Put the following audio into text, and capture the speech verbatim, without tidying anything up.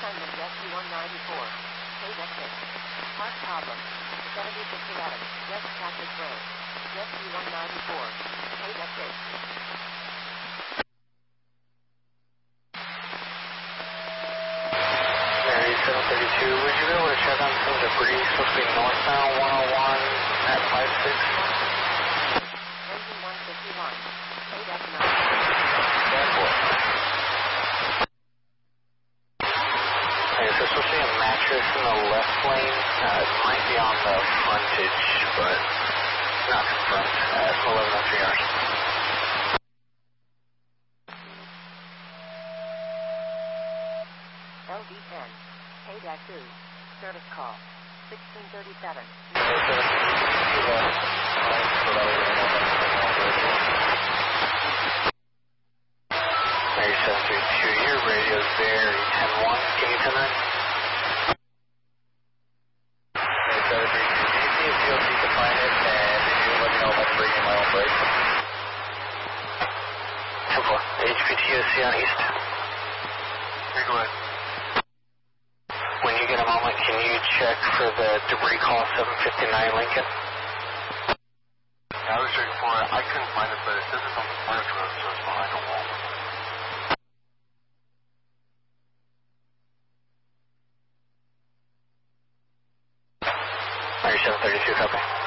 assignment Rescue one ninety-four. Paid exit. Park problem. seventy-six eleven, West Catholic Road. Rescue one ninety-four. Paid exit. seven thirty-two, would you be able to check on some debris supposed to be northbound one oh one at five six? Engine one fifty-one. Paid F nine. Bad boy. Okay, so supposed to be a mattress in the left lane. Uh, it might be on the frontage, but not confirmed. Uh, it's eleven oh three hours. L D ten. Paid at two. Service call. sixteen thirty-seven. Mary seven three two, your radio's very ten one. Can you come in? Mary seven three two, can you see if you'll see to find it, and if you let me know if I'm bringing my own break. ten four, H P T O C on East. Here, go ahead. When you get a moment, can you check for the debris call seven fifty-nine Lincoln? Yeah, I was checking for it. I couldn't find it, but it says it's on the frontage road, so it's behind a wall. Mary seven thirty-two, copy.